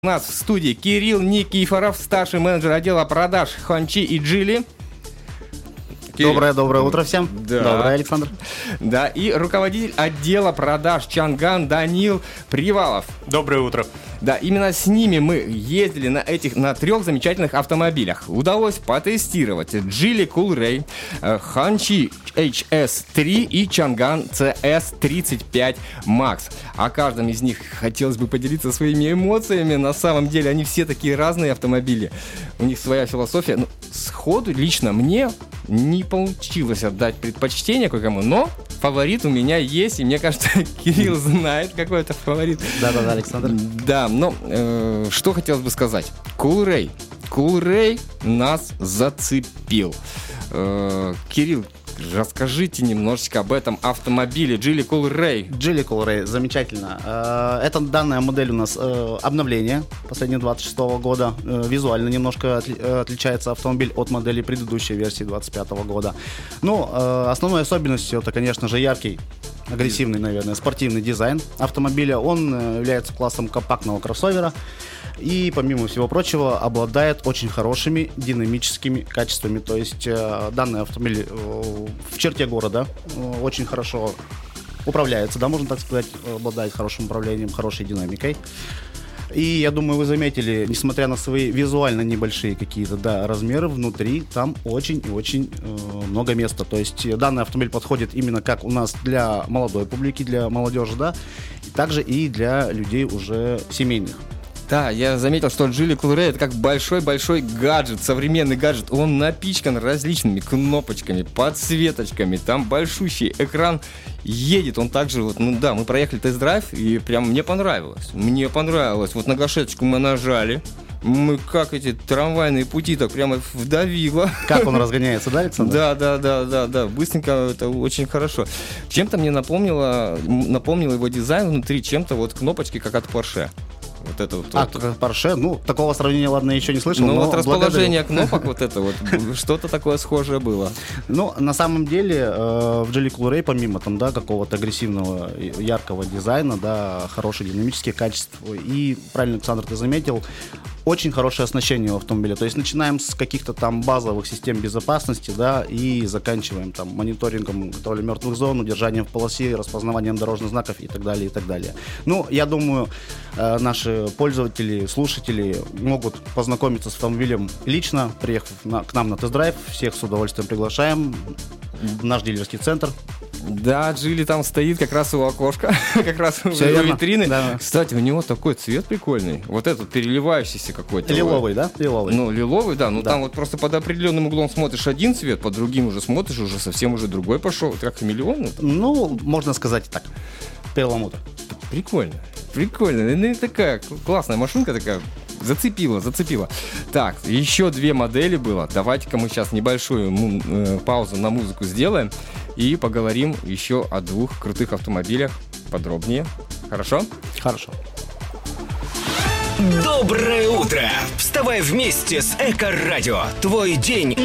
У нас в студии Кирилл Никифоров, старший менеджер отдела продаж Ханчи и Geely. Доброе утро всем. Да. Доброе, Александр. Да, и руководитель отдела продаж Чанган Данил Привалов. Доброе утро. Да, именно с ними мы ездили на трех замечательных автомобилях. Удалось потестировать Geely Coolray, Ханчи HS3 и Чанган CS35 Max. О каждом из них хотелось бы поделиться своими эмоциями. На самом деле они все такие разные автомобили. У них своя философия. Ну, сходу лично мне не получилось отдать предпочтение кое-кому, но фаворит у меня есть, и мне кажется, Кирилл знает, какой это фаворит. Да, Александр. Да, но что хотелось бы сказать. Coolray нас зацепил. Кирилл, расскажите немножечко об этом автомобиле Geely Coolray. Geely Coolray, замечательно. Это данная модель у нас обновление последнего 26 года. Визуально немножко отличается автомобиль от модели предыдущей версии 25 года. Ну, основной особенностью это, конечно же, яркий, агрессивный, наверное, спортивный дизайн автомобиля. Он является классом компактного кроссовера. И, помимо всего прочего, обладает очень хорошими динамическими качествами. То есть данный автомобиль в черте города очень хорошо управляется, да, можно так сказать, обладает хорошим управлением, хорошей динамикой. И я думаю, вы заметили, несмотря на свои визуально небольшие какие-то размеры, внутри там очень и очень много места. То есть данный автомобиль подходит именно как у нас для молодой публики, для молодежи, да, и также и для людей уже семейных. Да, я заметил, что Geely Coolray это как большой-большой гаджет, современный гаджет. Он напичкан различными кнопочками, подсветочками, там большущий экран едет. Он также, мы проехали тест-драйв, и прям мне понравилось. Вот на гашеточку мы нажали. Мы как эти трамвайные пути так прямо вдавило. Как он разгоняется, да, Александр? Да. Быстренько, это очень хорошо. Чем-то мне напомнил его дизайн внутри, чем-то вот кнопочки, как от Porsche. Вот это вот. Porsche, такого сравнения, ладно, еще не слышал. Но вот расположение кнопок, вот это вот, что-то такое схожее было. Ну, на самом деле, в Geely Coolray, помимо там, да, какого-то агрессивного, яркого дизайна, да, хорошие динамические качества, и, правильно, Александр, ты заметил, очень хорошее оснащение у автомобиля. То есть начинаем с каких-то там базовых систем безопасности, да, и заканчиваем там мониторингом контроля мертвых зон, удержанием в полосе, распознаванием дорожных знаков и так далее, и так далее. Ну, я думаю, наши пользователи, слушатели могут познакомиться с автомобилем лично, приехав к нам на тест-драйв. Всех с удовольствием приглашаем в наш дилерский центр. Да, Geely там стоит как раз у окошка, как раз у витрины. Да. Кстати, у него такой цвет прикольный. Вот этот переливающийся какой-то. Лиловый, да? Лиловый. Ну, лиловый, да. Ну, да. Там вот просто под определенным углом смотришь один цвет, под другим уже смотришь, уже совсем уже другой пошел. Как хамелеон. Ну, можно сказать так. Перламутр. Прикольно. Ну, такая классная машинка такая. Зацепила. Так, еще две модели было. Давайте-ка мы сейчас небольшую паузу на музыку сделаем и поговорим еще о двух крутых автомобилях подробнее. Хорошо? Хорошо. Доброе утро! Вставай вместе с Эко-радио. Твой день